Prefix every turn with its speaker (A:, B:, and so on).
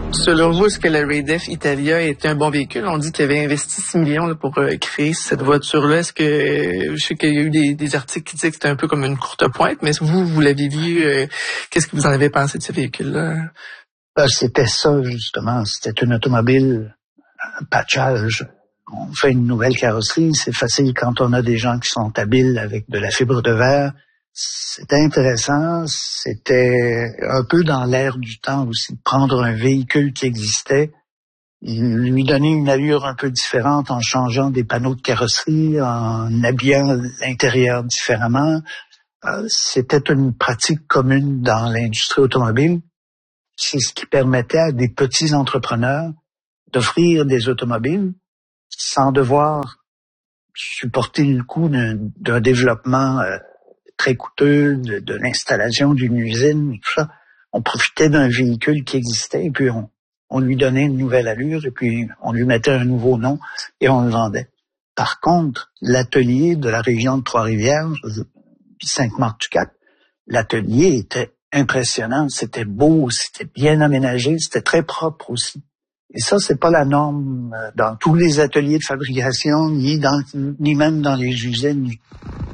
A: Selon vous, est-ce que la Raid-F Italia était un bon véhicule? On dit qu'il avait investi 6 millions là, pour créer cette voiture-là. Est-ce que, je sais qu'il y a eu des articles qui disaient que c'était un peu comme une courte pointe, mais est-ce que vous l'avez vu? Qu'est-ce que vous en avez pensé de ce véhicule-là?
B: C'était ça, justement. C'était une automobile, un patchage. On fait une nouvelle carrosserie. C'est facile quand on a des gens qui sont habiles avec de la fibre de verre. C'était intéressant. C'était un peu dans l'air du temps aussi de prendre un véhicule qui existait, lui donner une allure un peu différente en changeant des panneaux de carrosserie, en habillant l'intérieur différemment. C'était une pratique commune dans l'industrie automobile. C'est ce qui permettait à des petits entrepreneurs d'offrir des automobiles sans devoir supporter le coût d'un développement très coûteux, de l'installation d'une usine et tout ça. On profitait d'un véhicule qui existait et puis on lui donnait une nouvelle allure et puis on lui mettait un nouveau nom et on le vendait. Par contre, l'atelier de la région de Trois-Rivières, Sainte-Marthe-du-Cap, l'atelier était impressionnant, c'était beau, c'était bien aménagé, c'était très propre aussi. Et ça, c'est pas la norme dans tous les ateliers de fabrication, ni même dans les usines.